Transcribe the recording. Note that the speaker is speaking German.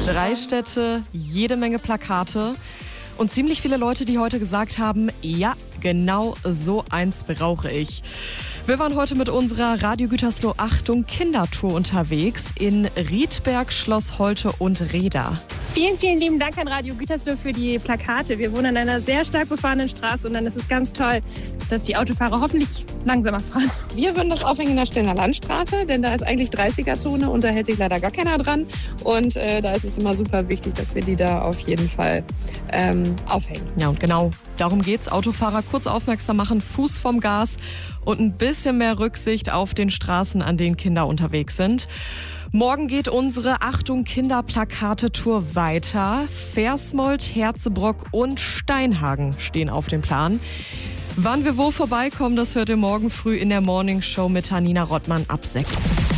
3 Städte, jede Menge Plakate und ziemlich viele Leute, die heute gesagt haben, ja, genau so eins brauche ich. Wir waren heute mit unserer Radio Gütersloh Achtung Kindertour unterwegs in Riedberg, Schloss Holte und Reda. Vielen, vielen lieben Dank an Radio Gütersloh für die Plakate. Wir wohnen an einer sehr stark befahrenen Straße und dann ist es ganz toll, dass die Autofahrer hoffentlich langsamer fahren. Wir würden das aufhängen in der Stellner Landstraße, denn da ist eigentlich 30er-Zone und da hält sich leider gar keiner dran. Und da ist es immer super wichtig, dass wir die da auf jeden Fall aufhängen. Ja, und genau darum geht's. Autofahrer kurz aufmerksam machen, Fuß vom Gas und ein bisschen mehr Rücksicht auf den Straßen, an denen Kinder unterwegs sind. Morgen geht unsere Achtung Kinderplakate-Tour weiter. Versmold, Herzebrock und Steinhagen stehen auf dem Plan. Wann wir wo vorbeikommen, das hört ihr morgen früh in der Morning Show mit Hanina Rottmann ab 6.